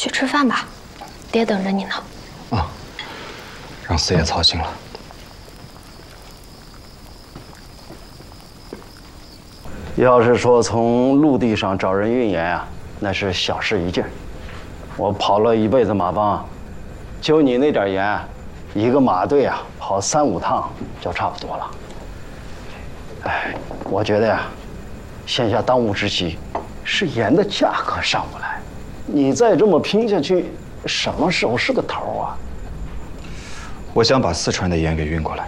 去吃饭吧，爹等着你呢。 啊，让四爷操心了。 要是说从陆地上找人运盐啊，那是小事一件。我跑了一辈子马帮，就你那点盐，一个马队啊跑3、5趟就差不多了。哎，我觉得呀，现下当务之急是盐的价格上不来。你再这么拼下去，什么时候是个头啊？ 我想把四川的盐给运过来。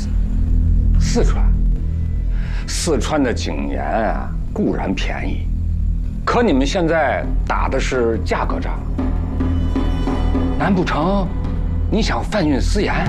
四川的井盐啊固然便宜，可你们现在打的是价格战，难不成你想贩运私盐？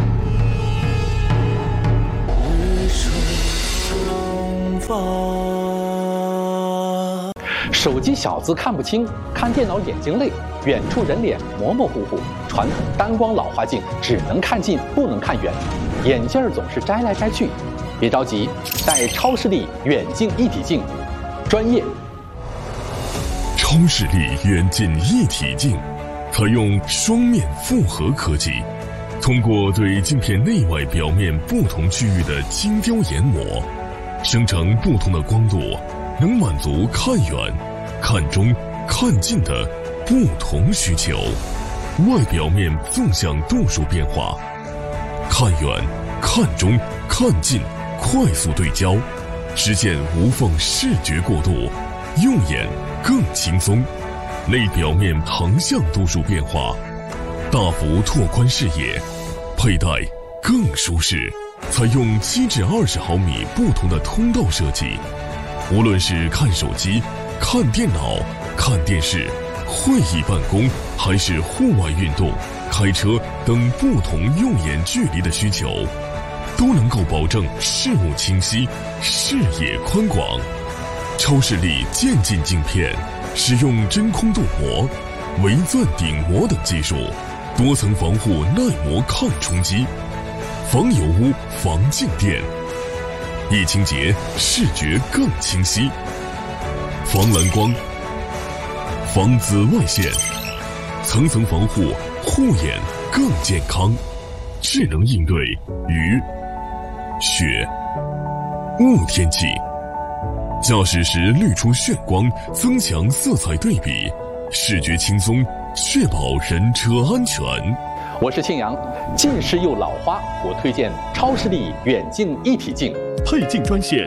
手机小字看不清，看电脑眼睛累，远处人脸模模糊糊，传统单光老花镜只能看近不能看远，眼镜总是摘来摘去。别着急，戴超视力远近一体镜，专业。 超视力远近一体镜采用双面复合科技，通过对镜片内外表面不同区域的精雕研磨，生成不同的光度，能满足看远、看中、看近的不同需求。外表面纵向度数变化，看远、看中、看近快速对焦，实现无缝视觉过渡，用眼更轻松。内表面横向度数变化，大幅拓宽视野，佩戴更舒适。采用7至20毫米不同的通道设计，无论是看手机、看电脑、看电视、会议办公，还是户外运动、开车等不同用眼距离的需求，都能够保证视物清晰、视野宽广。超视力渐进镜片使用真空镀膜、微钻顶膜等技术，多层防护耐磨抗冲击，防油污、防静电，一清洁视觉更清晰，防蓝光、防紫外线，层层防护，护眼更健康，智能应对雨、雪、雾天气。驾驶时滤出炫光，增强色彩对比，视觉轻松，确保人车安全。 我是庆阳，近视又老花，我推荐超视力远近一体镜。 配镜专线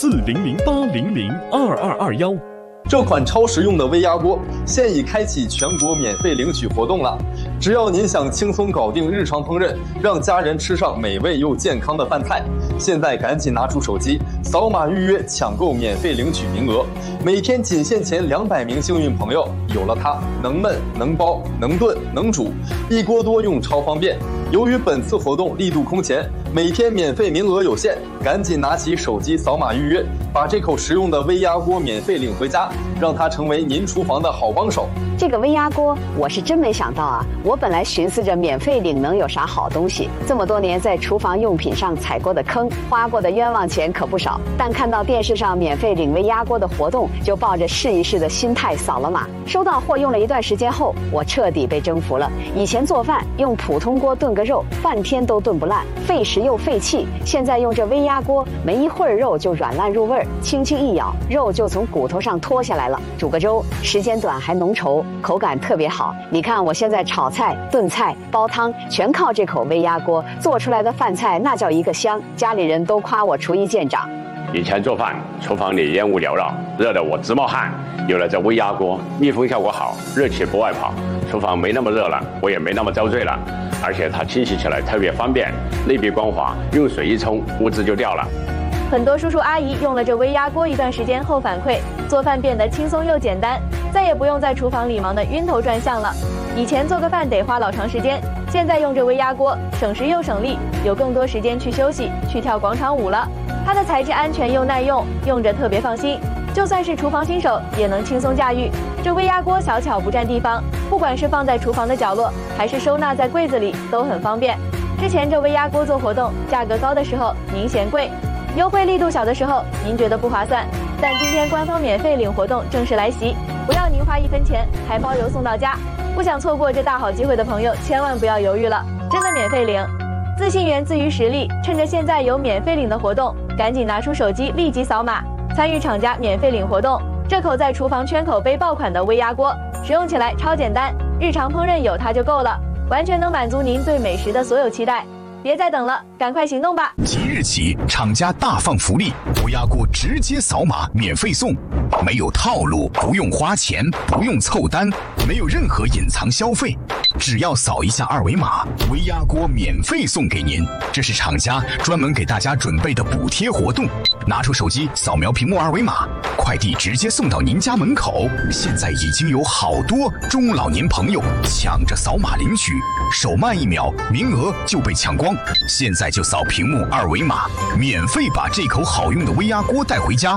4008002221。 这款超实用的微压锅现已开启全国免费领取活动了，只要您想轻松搞定日常烹饪，让家人吃上美味又健康的饭菜，现在赶紧拿出手机，扫码预约抢购免费领取名额，每天仅限前200名幸运朋友，有了它，能焖能包能炖能煮，一锅多用超方便。由于本次活动力度空前，每天免费名额有限，赶紧拿起手机扫码预约，把这口实用的微压锅免费领回家，让它成为您厨房的好帮手。 这个微压锅我是真没想到啊！我本来寻思着免费领能有啥好东西，这么多年在厨房用品上踩过的坑，花过的冤枉钱可不少。但看到电视上免费领微压锅的活动，就抱着试一试的心态扫了码。收到货用了一段时间后，我彻底被征服了。以前做饭用普通锅炖个肉，半天都炖不烂，费时又费气。现在用这微压锅，没一会儿肉就软烂入味儿，轻轻一咬，肉就从骨头上脱下来了。煮个粥，时间短还浓稠，口感特别好。你看我现在炒菜、炖菜、煲汤，全靠这口微压锅做出来的饭菜，那叫一个香，家里人都夸我厨艺见长。 以前做饭，厨房里烟雾缭绕，热得我直冒汗。有了这微压锅，密封效果好，热气不外跑，厨房没那么热了，我也没那么遭罪了。而且它清洗起来特别方便，内壁光滑，用水一冲，污渍就掉了。 很多叔叔阿姨用了这微压锅一段时间后反馈，做饭变得轻松又简单，再也不用在厨房里忙得晕头转向了。以前做个饭得花老长时间，现在用这微压锅，省时又省力，有更多时间去休息，去跳广场舞了。它的材质安全又耐用，用着特别放心，就算是厨房新手也能轻松驾驭。这微压锅小巧不占地方，不管是放在厨房的角落，还是收纳在柜子里，都很方便。之前这微压锅做活动，价格高的时候您嫌贵，优惠力度小的时候您觉得不划算，但今天官方免费领活动正式来袭， 不要您花1分钱，还包邮送到家。不想错过这大好机会的朋友，千万不要犹豫了，真的免费领。自信源自于实力，趁着现在有免费领的活动，赶紧拿出手机立即扫码，参与厂家免费领活动。这口在厨房圈口杯爆款的微压锅，使用起来超简单，日常烹饪有它就够了，完全能满足您对美食的所有期待。别再等了，赶快行动吧！ 即日起，厂家大放福利，微压锅直接扫码免费送，没有套路，不用花钱，不用凑单，没有任何隐藏消费，只要扫一下二维码，微压锅免费送给您。这是厂家专门给大家准备的补贴活动，拿出手机扫描屏幕二维码，快递直接送到您家门口。现在已经有好多中老年朋友抢着扫码领取，手慢1秒，名额就被抢光。现在就扫屏幕二维码，免费把这口好用的微压锅带回家。